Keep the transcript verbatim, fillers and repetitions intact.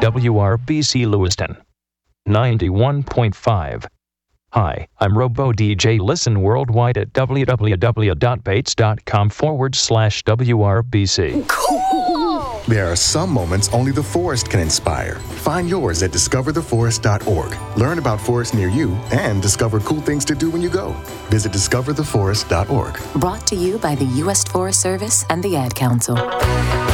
W R B C Lewiston, ninety-one point five. Hi, I'm Robo D J. Listen worldwide at www.bates.com forward slash WRBC. Cool! There are some moments only the forest can inspire. Find yours at discover the forest dot org. Learn about forests near you and discover cool things to do when you go. Visit discover the forest dot org. Brought to you by the U S Forest Service and the Ad Council.